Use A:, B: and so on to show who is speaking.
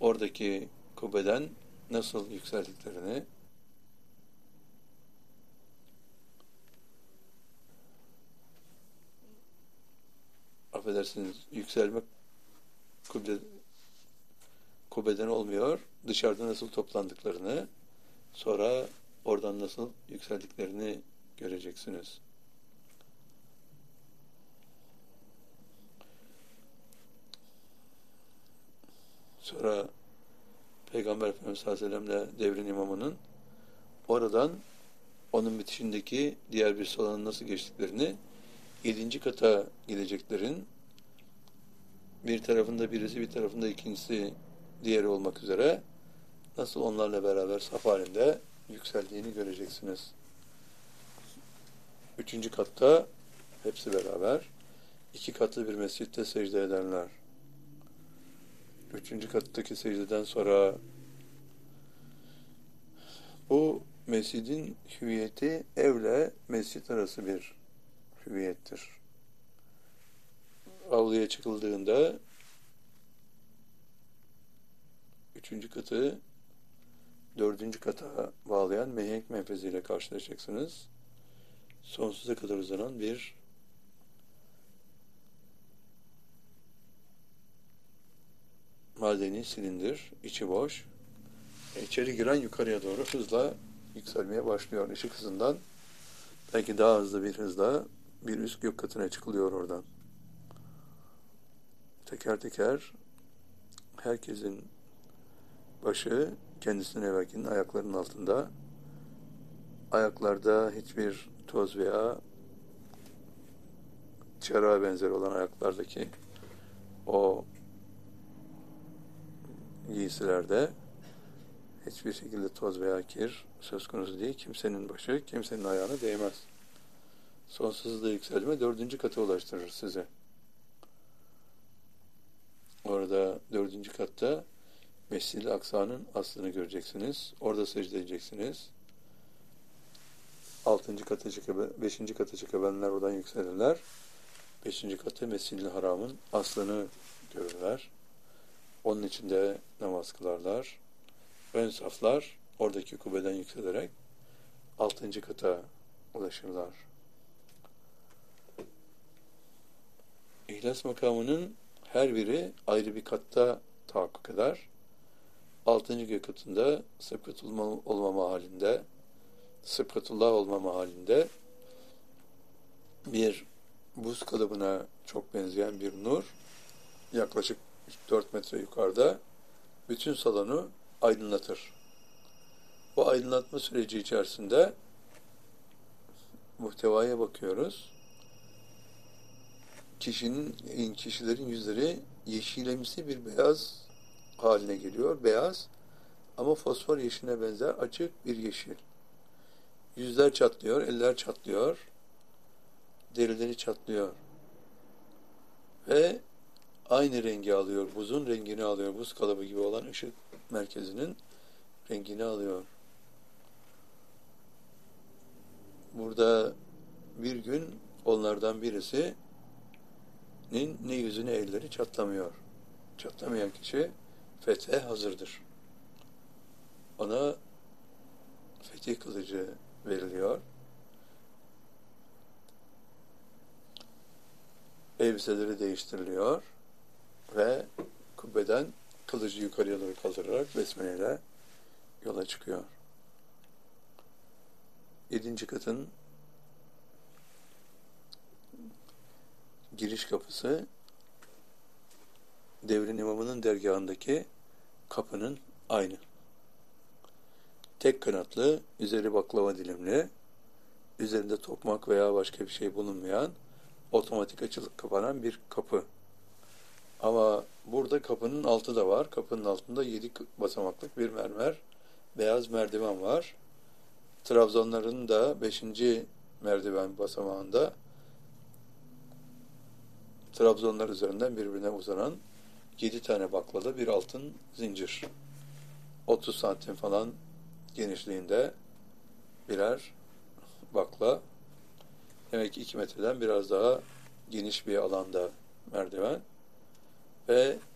A: oradaki kubbeden nasıl yükseldiklerini, affedersiniz, yükselmek kubbeden olmuyor, dışarıda nasıl toplandıklarını, sonra oradan nasıl yükseldiklerini göreceksiniz. Sonra Peygamber Efendimiz sallallahu aleyhi ve sellem'le devrin imamının oradan onun bitişindeki diğer bir salona nasıl geçtiklerini, 7. kata gideceklerin bir tarafında birisi, bir tarafında ikincisi, diğeri olmak üzere nasıl onlarla beraber saf halinde yükseldiğini göreceksiniz. 3. katta hepsi beraber 2 katlı bir mescitte secde ederler. 3. kattaki secdeden sonra bu mescidin hüviyeti evle mescit arası bir hüviyettir. Avluya çıkıldığında 3. katı 4. kata bağlayan mihenk menfeziyle karşılaşacaksınız. Sonsuza kadar uzanan bir madeni silindir, içi boş. İçeri giren yukarıya doğru hızla yükselmeye başlıyor. Işık hızından belki daha hızlı bir hızla bir üst gök katına çıkılıyor oradan. Teker teker herkesin başı kendisine evvelkinin ayaklarının altında. Ayaklarda hiçbir toz veya çırağa benzer olan ayaklardaki o giysilerde hiçbir şekilde toz veya kir söz konusu değil. Kimsenin başı, kimsenin ayağına değmez. Sonsuz hızla yükselme 4. kata ulaştırır sizi. Orada 4. katta Mescid-i Aksa'nın aslını göreceksiniz. Orada secde edeceksiniz. 6. kata çıkıp 5. kata çıkabilenler oradan yükselirler. 5. kata Mescid-i Haram'ın aslını görürler. Onun içinde namaz kılarlar. Ön saflar oradaki kubbeden yükselerek 6. kata ulaşırlar. İhlas makamının her biri ayrı bir katta tahakkuk eder. 6. gök katında Sıbghatullah olmama halinde bir buz kalıbına çok benzeyen bir nur yaklaşık 4 metre yukarıda bütün salonu aydınlatır. Bu aydınlatma süreci içerisinde muhtevaya bakıyoruz. Kişilerin yüzleri yeşilemsi bir beyaz haline geliyor. Beyaz ama fosfor yeşiline benzer açık bir yeşil. Yüzler çatlıyor, eller çatlıyor, derileri çatlıyor. Ve aynı rengi alıyor, buzun rengini alıyor. Buz kalıbı gibi olan ışık merkezinin rengini alıyor. Burada bir gün onlardan birisinin ne yüzü ne elleri çatlamıyor. Çatlamayan kişi fethe hazırdır. Ona fetih kılıcı veriliyor. Elbiseleri değiştiriliyor ve kubbeden kılıcı yukarıya doğru kaldırarak besmeleyle yola çıkıyor. 7. katın giriş kapısı devrin imamının dergahındaki kapının aynı. Tek kanatlı, üzeri baklava dilimli, üzerinde tokmak veya başka bir şey bulunmayan, otomatik açılıp kapanan bir kapı. Ama burada kapının altı da var. Kapının altında 7 basamaklık bir mermer, beyaz merdiven var. Trabzonların da 5. merdiven basamağında trabzonlar üzerinden birbirine uzanan 7 tane baklalı bir altın zincir. 30 santim falan genişliğinde birer bakla. Demek ki 2 metreden biraz daha geniş bir alanda merdiven. Ve